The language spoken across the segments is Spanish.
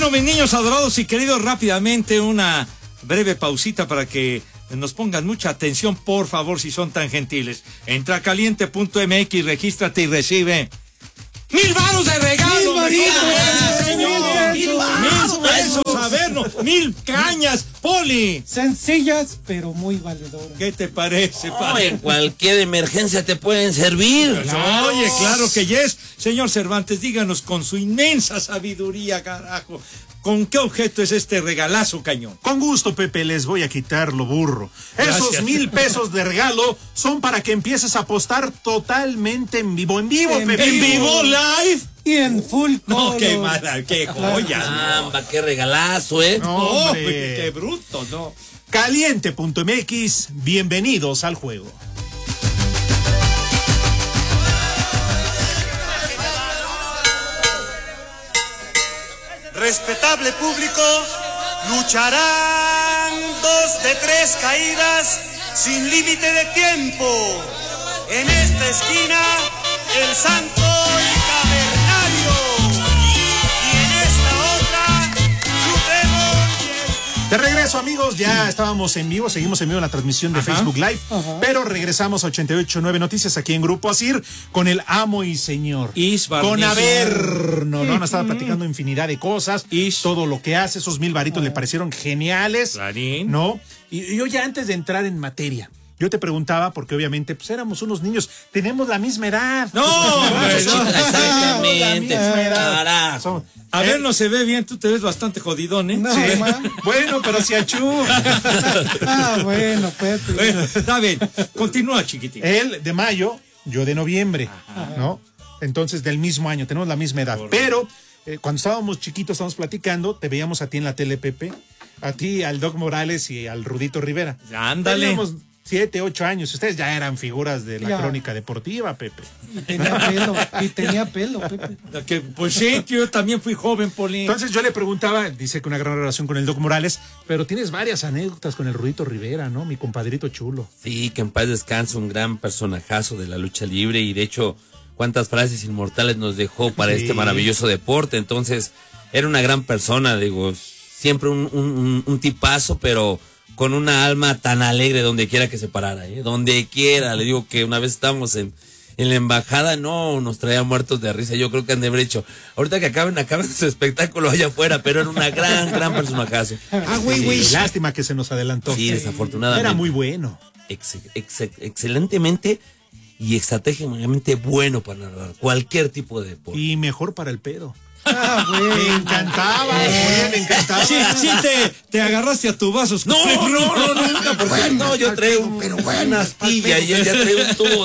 Bueno, mis niños adorados y queridos, rápidamente una breve pausita para que nos pongan mucha atención, por favor, si son tan gentiles. Entra a caliente.mx, regístrate y recibe 1000 varos de regalo. ¡1000 pesos! A ver, no, 1000 cañas, Poli. Sencillas, pero muy valedoras. ¿Qué te parece, padre? En cualquier emergencia te pueden servir. Claro. Oye, claro que yes. Señor Cervantes, díganos con su inmensa sabiduría, carajo, ¿con qué objeto es este regalazo, cañón? Con gusto, Pepe, les voy a quitar lo burro. Gracias. Esos 1000 pesos de regalo son para que empieces a apostar totalmente en vivo, Pepe. ¿En vivo, live? Y en full color. No, qué mala, qué joya. ¡Amba, qué regalazo, No, qué bruto, no. Caliente.mx, bienvenidos al juego. Respetable público, lucharán 2 de 3 caídas sin límite de tiempo. En esta esquina, el Santo y Cavernario. Y en esta otra, Luteron. De regreso, amigos, ya estábamos en vivo, seguimos en vivo en la transmisión de Facebook Live, pero regresamos a 88.9 Noticias aquí en Grupo Asir con el amo y señor. Con Averno, ¿no? Nos estaba platicando infinidad de cosas, todo lo que hace, esos 1000 varitos le parecieron geniales, Clarín. ¿no? Y yo ya antes de entrar en materia, yo te preguntaba, porque obviamente pues éramos unos niños, tenemos la misma edad. Exactamente. A ver, no se ve bien, tú te ves bastante jodidón, ¿eh? No, sí. Bueno, pero si achú. Bueno, Pepe. Bueno, está bien, continúa, chiquitín. Él de mayo, yo de noviembre, ¿no? Entonces del mismo año, tenemos la misma edad. Correcto. Pero cuando estábamos chiquitos, estábamos platicando, te veíamos a ti en la tele, Pepe, a ti, al Doc Morales y al Rudito Rivera. Ándale. Teníamos 7, 8 años. Ustedes ya eran figuras de la crónica deportiva, Pepe. Y tenía pelo, Pepe. Que, pues sí, yo también fui joven, Poli. Entonces yo le preguntaba, dice que una gran relación con el Doc Morales, pero tienes varias anécdotas con el Rudito Rivera, ¿no? Mi compadrito chulo. Sí, que en paz descanse, un gran personajazo de la lucha libre y de hecho, cuántas frases inmortales nos dejó para este maravilloso deporte. Entonces, era una gran persona, digo, siempre un tipazo, pero con una alma tan alegre donde quiera que se parara, donde quiera. Le digo que una vez estábamos en la embajada, no, nos traía muertos de risa. Yo creo que han de haber hecho, ahorita que acaben su espectáculo allá afuera, pero era una gran personajazo. Lástima que se nos adelantó. Sí, desafortunadamente. Era muy bueno. Excelentemente y estratégicamente bueno para narrar cualquier tipo de deporte. Y mejor para el pedo. Bueno. Me encantaba, me encantaba. Sí, te agarraste a tu vaso. No, nunca, porque no, yo traigo una astilla y él ya trae un tubo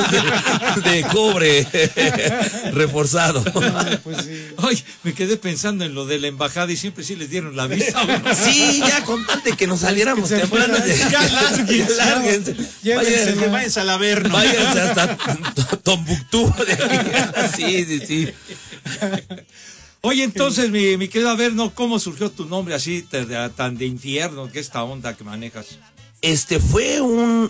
de cobre reforzado. Pues sí. Ay, me quedé pensando en lo de la embajada y siempre sí les dieron la visa. Sí, ya con tal de que nos saliéramos temprano. Ya lárguense. Váyanse al Averno. Váyanse hasta Tombuctú. Sí. Oye, entonces, mi querido Averno, ¿cómo surgió tu nombre así tan de infierno? ¿Qué esta onda que manejas? Fue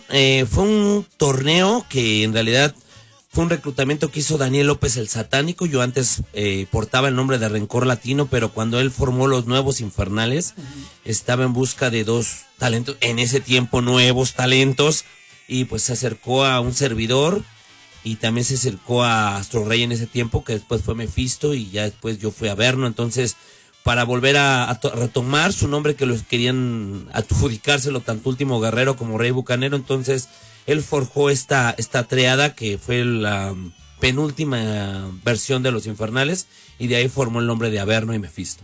un torneo que en realidad fue un reclutamiento que hizo Daniel López el Satánico. Yo antes portaba el nombre de Rencor Latino, pero cuando él formó los Nuevos Infernales, estaba en busca de 2 talentos, en ese tiempo nuevos talentos, y pues se acercó a un servidor. Y también se acercó a Astro Rey en ese tiempo, que después fue Mephisto, y ya después yo fui a Averno. Entonces, para volver a retomar su nombre, que los querían adjudicárselo tanto Último Guerrero como Rey Bucanero, entonces él forjó esta triada que fue la penúltima versión de los Infernales, y de ahí formó el nombre de Averno y Mephisto.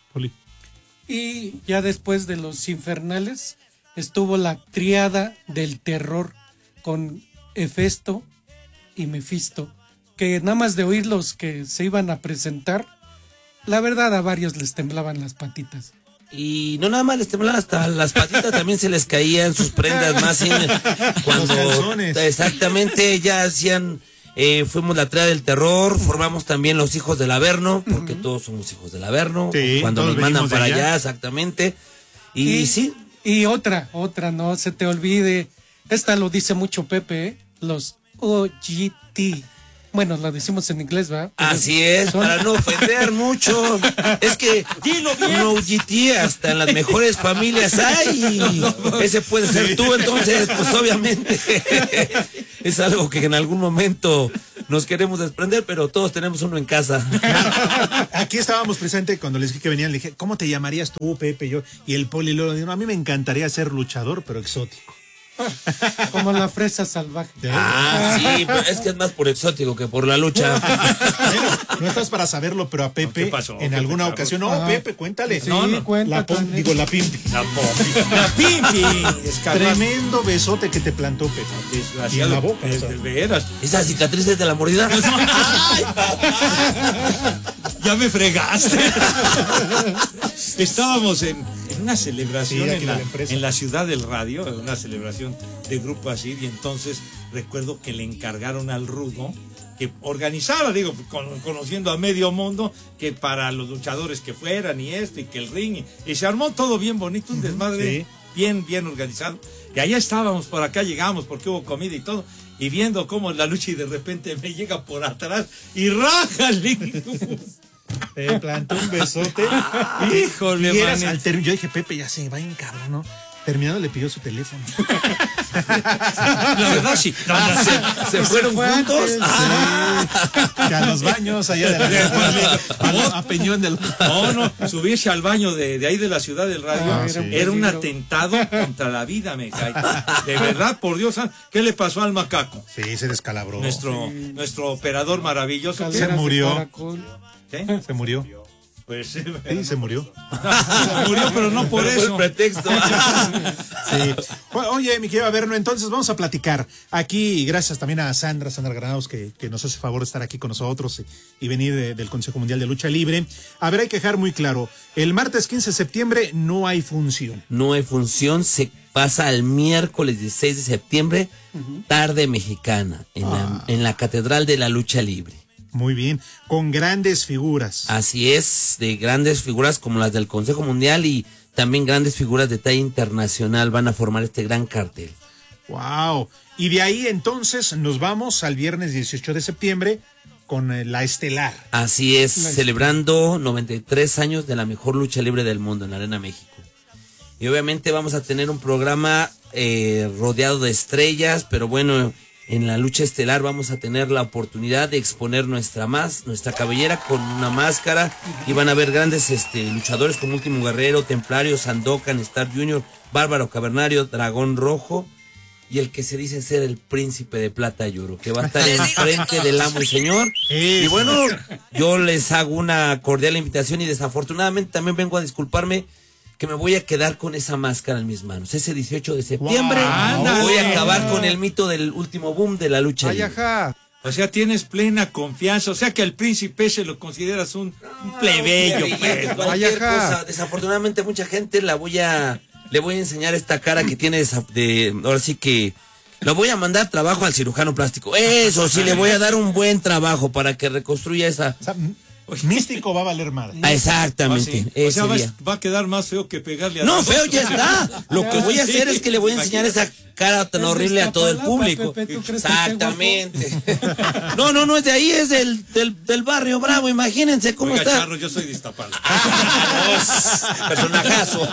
Y ya después de los Infernales estuvo la triada del terror con Hefesto y Mephisto, que nada más de oír los que se iban a presentar, la verdad a varios les temblaban las patitas. Y no nada más les temblaban, hasta las patitas también se les caían sus prendas más cuando exactamente ya hacían fuimos la triada del terror, formamos también los hijos del Averno, porque todos somos hijos del Averno, cuando nos mandan para allá, exactamente. Y sí. Y otra, no se te olvide, esta lo dice mucho Pepe, los OGT. Bueno, la decimos en inglés, ¿verdad? Así es, para no ofender mucho. Es que no GT hasta en las mejores familias hay. Ese puede ser tú, entonces, pues obviamente es algo que en algún momento nos queremos desprender, pero todos tenemos uno en casa. Aquí estábamos presentes cuando les dije que venían, le dije, ¿cómo te llamarías tú, Pepe? Yo, y el Poli luego dijo, a mí me encantaría ser luchador, pero exótico. Como la fresa salvaje. Ah, sí, pero es que es más por exótico que por la lucha. Bueno, no estás para saberlo, pero a Pepe en alguna ocasión. No, Pepe, cuéntale. Sí, no. Cuéntale. La Pimpi. La Pimpi. Tremendo besote que te plantó Pepe. Y en la boca. De veras. Esas cicatrices de la mordida. ¡Ay! Ya me fregaste. Estábamos en una celebración en la ciudad del radio, una celebración de Grupo Asir, y entonces recuerdo que le encargaron al Rudo que organizara, digo, conociendo a medio mundo, que para los luchadores que fueran y esto, y que el ring, y se armó todo bien bonito, un desmadre bien organizado. Y allá estábamos, por acá llegamos porque hubo comida y todo, y viendo cómo la lucha, y de repente me llega por atrás y rájale. Te plantó un besote. Híjole, yo dije, Pepe ya se va en cabrón, ¿no? Terminando le pidió su teléfono. La verdad sí. ¿Se fueron juntos? Que a los baños allá de la a Peñón del... No, subirse al baño de ahí de la ciudad del radio era un atentado contra la vida, me cae. De verdad, por Dios, ¿qué le pasó al macaco? Sí, se descalabró. Nuestro operador maravilloso. Se murió. ¿Qué? Se murió. Pues sí, se murió. Se murió, pero no por eso. El pretexto. Sí. Oye, mi querido Averno, entonces vamos a platicar aquí, gracias también a Sandra Granados, que nos hace favor de estar aquí con nosotros y venir del Consejo Mundial de Lucha Libre. A ver, hay que dejar muy claro, el martes 15 de septiembre no hay función. No hay función, se pasa al miércoles 16 de septiembre, tarde mexicana, en la Catedral de la Lucha Libre. Muy bien, con grandes figuras. Así es, de grandes figuras como las del Consejo Mundial y también grandes figuras de talla internacional van a formar este gran cartel. Wow. Y de ahí entonces nos vamos al viernes 18 de septiembre con la estelar. Así es, celebrando 93 años de la mejor lucha libre del mundo en la Arena México. Y obviamente vamos a tener un programa rodeado de estrellas, pero bueno, en la lucha estelar vamos a tener la oportunidad de exponer nuestra cabellera con una máscara, y van a haber grandes luchadores como Último Guerrero, Templario, Sandokan, Star Junior, Bárbaro Cavernario, Dragón Rojo y el que se dice ser el Príncipe de Plata y Oro, que va a estar enfrente del amo y señor. Y bueno, yo les hago una cordial invitación y desafortunadamente también vengo a disculparme que me voy a quedar con esa máscara en mis manos. Ese 18 de septiembre voy a acabar con el mito del último boom de la lucha libre. O sea, tienes plena confianza, o sea que al príncipe se lo consideras un plebeyo. Cualquier cosa. Desafortunadamente mucha gente le voy a enseñar esta cara que tiene ahora sí que lo voy a mandar trabajo al cirujano plástico. Eso sí, le voy a dar un buen trabajo para que reconstruya esa... Místico va a valer madre. Exactamente. O sea, va a quedar más feo que pegarle a... No, feo ya está. Lo que voy a hacer es que le voy a enseñar esa cara tan horrible a todo el público. Pepe, exactamente. No, es de ahí, es del barrio Bravo, imagínense cómo está. Charro, yo soy de Iztapalapa. Personajazo.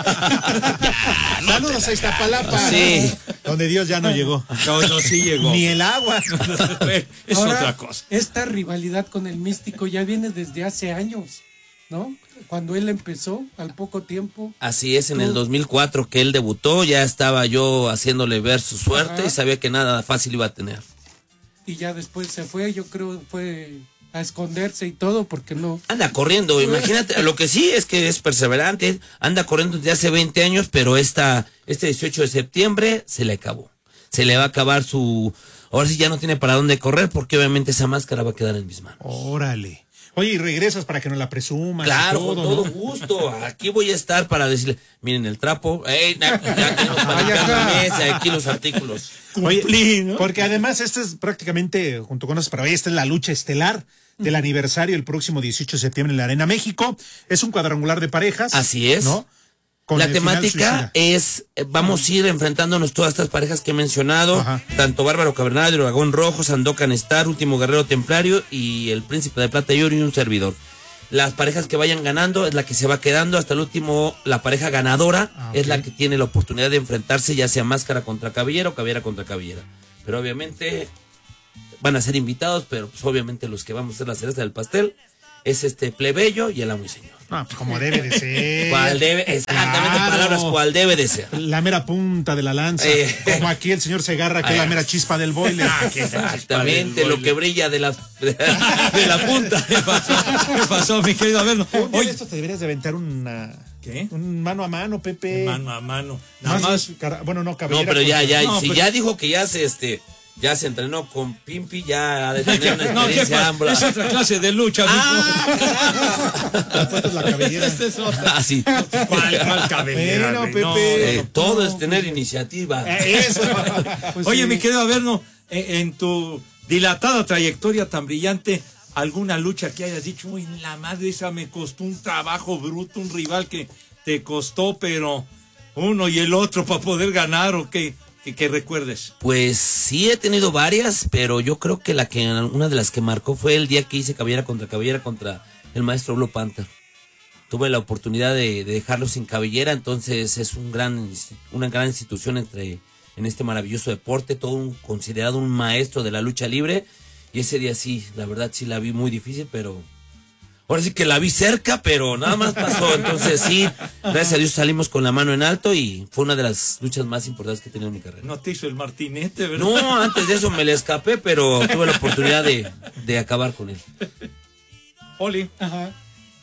Saludos a Iztapalapa. Sí. Donde Dios ya no llegó. No, sí llegó. Ni el agua. Es ahora, otra cosa. Esta rivalidad con el Místico ya viene desde hace años, ¿no? Cuando él empezó, al poco tiempo. Así es, en el 2004 que él debutó, ya estaba yo haciéndole ver su suerte y sabía que nada fácil iba a tener. Y ya después se fue, yo creo, fue a esconderse y todo, porque no... Anda corriendo, imagínate, lo que sí es que es perseverante, anda corriendo desde hace 20 años, pero este 18 de septiembre se le acabó. Se le va a acabar ahora sí ya no tiene para dónde correr, porque obviamente esa máscara va a quedar en mis manos. Órale. Oye, y regresas para que nos la presumas. Claro, con todo gusto. Aquí voy a estar para decirle, miren el trapo, ya tenemos para limpiar la mesa, aquí los artículos. Oye, ¿no? Porque además este es prácticamente, junto con nosotros, pero esta es la lucha estelar del aniversario el próximo 18 de septiembre en la Arena México. Es un cuadrangular de parejas. Así es. ¿No? La temática es, vamos a ir enfrentándonos todas estas parejas que he mencionado, tanto Bárbaro Cavernario, Dragón Rojo, Sandokan Star, Último Guerrero Templario y el Príncipe de Plata y Oro y un servidor. Las parejas que vayan ganando es la que se va quedando hasta el último. La pareja ganadora es la que tiene la oportunidad de enfrentarse, ya sea máscara contra cabellera o cabellera contra cabellera. Pero obviamente van a ser invitados, pero pues obviamente los que vamos a ser la cereza del pastel es plebeyo y el amo y señor. Pues como debe de ser. Exactamente, palabras, cual debe de ser. La mera punta de la lanza. Como aquí el señor Segarra, que es la mera chispa del boiler. Exactamente, lo que brilla de la punta. ¿Qué pasó, mi querido Averno? Oye, esto te deberías de aventar una... ¿Qué? Un mano a mano, Pepe. Mano a mano. Nada más. Bueno, no, cabellera. No, pero ya dijo que ya se entrenó con Pimpi, ya ha de tener una experiencia amplia. Es otra clase de lucha, es la cabellera. Sí. ¿Cuál cabellera? Bueno, Pepe. Todo es tener iniciativa. Eso. Pues oye, mi querido Averno, en tu dilatada trayectoria tan brillante, ¿alguna lucha que hayas dicho, uy, la madre esa me costó un trabajo bruto, un rival que te costó, pero uno y el otro para poder ganar, o qué? ¿Qué recuerdes? Pues sí he tenido varias, pero yo creo que una de las que marcó fue el día que hice cabellera contra el maestro Blue Panther. Tuve la oportunidad de dejarlo sin cabellera, entonces es una gran institución en este maravilloso deporte, considerado un maestro de la lucha libre, y ese día sí, la verdad sí la vi muy difícil, pero ahora sí que la vi cerca, pero nada más pasó. Entonces sí, gracias a Dios salimos con la mano en alto y fue una de las luchas más importantes que he tenido en mi carrera. No te hizo el martinete, ¿verdad? No, antes de eso me le escapé, pero tuve la oportunidad de acabar con él. Oli. Ajá.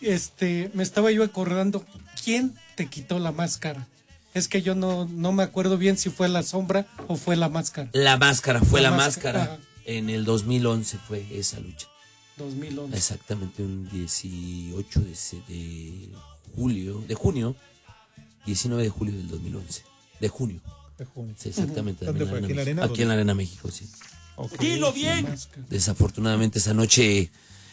Me estaba yo acordando, ¿quién te quitó la máscara? Es que yo no me acuerdo bien si fue la sombra o fue la máscara. La máscara, la máscara. En el 2011 fue esa lucha. 2011. Exactamente, un 18 de junio, 19 de julio del 2011. De junio. Sí, exactamente. ¿Dónde fue? ¿Aquí en la Arena? Aquí en la Arena México, sí. Dilo bien. Desafortunadamente esa noche,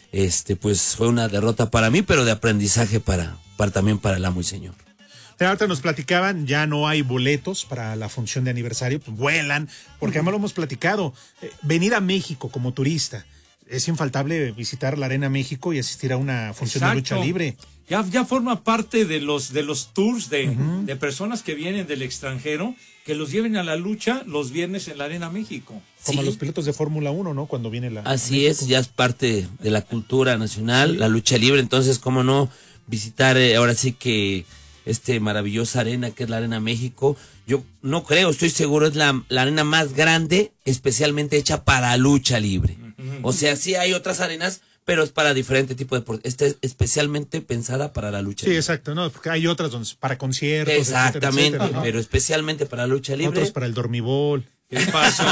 pues fue una derrota para mí, pero de aprendizaje también para el amo y señor. Ahorita nos platicaban, ya no hay boletos para la función de aniversario, pues vuelan, porque además lo hemos platicado. Venir a México como turista, es infaltable visitar la Arena México y asistir a una función de lucha libre. Ya forma parte de los tours de personas que vienen del extranjero, que los lleven a la lucha los viernes en la Arena México. Como los pilotos de Fórmula 1, ¿no? Cuando viene la... Así es, ya es parte de la cultura nacional, la lucha libre, entonces cómo no visitar ahora sí que maravillosa arena que es la Arena México. Yo no creo, estoy seguro, es la arena más grande especialmente hecha para lucha libre. O sea, sí hay otras arenas, pero es para diferente tipo de deporte. Esta es especialmente pensada para la lucha libre. Sí, exacto, no, porque hay otras donde para conciertos. Exactamente, etcétera, pero especialmente para la lucha libre. Otros para el dormibol. ¿Qué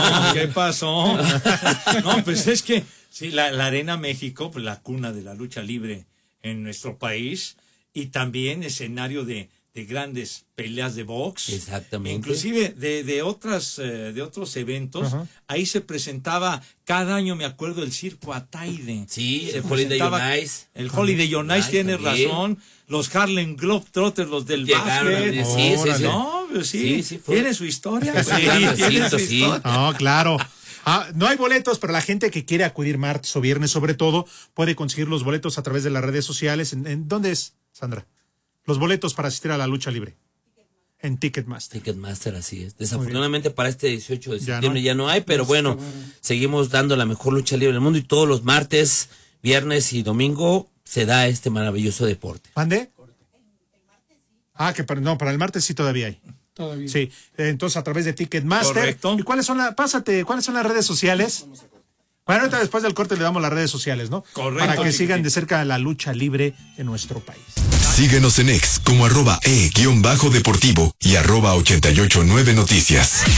pasó? No, pues es que sí, la Arena México, pues la cuna de la lucha libre en nuestro país, y también escenario de grandes peleas de box. Exactamente. Inclusive de otros eventos. Ahí se presentaba cada año, me acuerdo, el circo Ataide. Sí, el Holiday on Ice. El Holiday on Ice, tienes razón. Los Harlem Globetrotters, los del básquet. Sí. No, sí. Tiene su historia. Tiene su historia. No, claro. No hay boletos, pero la gente que quiere acudir martes o viernes, sobre todo, puede conseguir los boletos a través de las redes sociales. ¿En dónde es, Sandra? Los boletos para asistir a la lucha libre. En Ticketmaster. Ticketmaster, así es. Desafortunadamente para este 18 de septiembre ya no hay, pero bueno, seguimos dando la mejor lucha libre del mundo y todos los martes, viernes y domingo se da este maravilloso deporte. ¿Mande? Para el martes sí todavía hay. Todavía. Sí, entonces a través de Ticketmaster. Correcto. ¿Y cuáles son las redes sociales? Bueno, ahorita después del corte le damos las redes sociales, ¿no? Correcto. Para que sigan de cerca la lucha libre en nuestro país. Síguenos en X como @e_deportivo y @889noticias.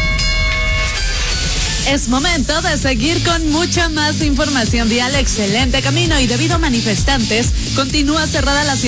Es momento de seguir con mucha más información vial. Excelente camino y debido a manifestantes, continúa cerrada la ciudad.